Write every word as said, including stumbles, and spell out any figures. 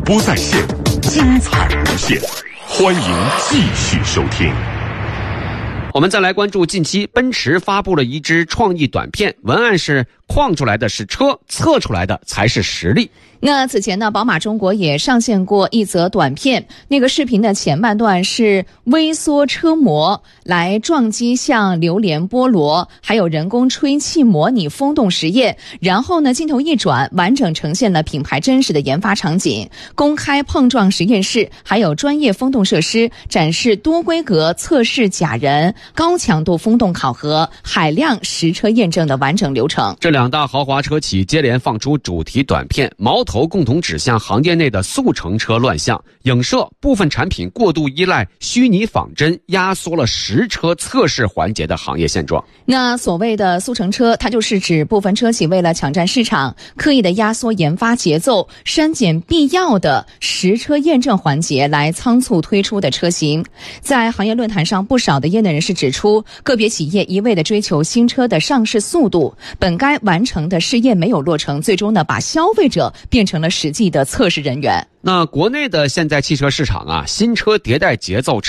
播在线，精彩无限，欢迎继续收听。 我们再来关注近期奔驰发布了一支创意短片，文案是框出来的是车，测出来的才是实力。 那此前呢，宝马中国也上线过一则短片，那个视频的前半段是微缩车模来撞击像榴莲菠萝，还有人工吹气模拟风洞实验，然后呢镜头一转，完整呈现了品牌真实的研发场景，公开碰撞实验室，还有专业风洞设施，展示多规格测试假人、高强度风洞考核、海量实车验证的完整流程。 这两大豪华车企接连放出主题短片，矛头共同指向行业内的速成车乱象，影射部分产品过度依赖虚拟仿真，压缩了实车测试环节的行业现状。 那所谓的速成车，它就是指部分车企为了抢占市场，刻意的压缩研发节奏，删减必要的实车验证环节来仓促推出的车型。在行业论坛上，不少的业内人士指出，个别企业一味的追求新车的上市速度，本该完成的试验没有落成，最终呢把消费者变成了实际的测试人员。 那国内的现在汽车市场啊，新车迭代节奏